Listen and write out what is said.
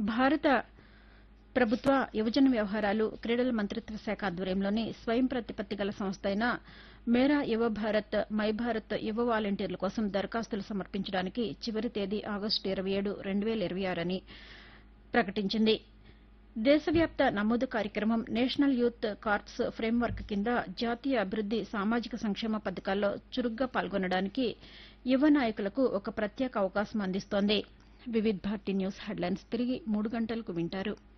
భారత ప్రభుత్వ యువజన వ్యవహారాలు క్రీడల మంతిత్వ శాఖ ఆధ్వర్యంలోని స్వయం ప్రతిపత్తి గల సంస్థ అయిన మేరా యువ భారత్ మై భారత్ యువ వాలంటీర్ల కోసం దరఖాస్తులు సమర్పించడానికి చివరి తేదీ ఆగస్టు 27, 2026 అని ప్రకటించింది. దేశవ్యాప్త నమోదు కార్యక్రమం నేషనల్ యూత్ కార్ప్స్ ఫ్రేమ్వర్క్ కింద జాతీయ అభివృద్ది సామాజిక సంక్షేమ పథకాల్లో చురుగ్గా పాల్గొనడానికి యువ నాయకులకు ఒక ప్రత్యేక అవకాశం అందిస్తోంది. వివిధ్ భారతి న్యూస్ హెడ్లైన్స్ తిరిగి 3 గంటలకు వింటారు.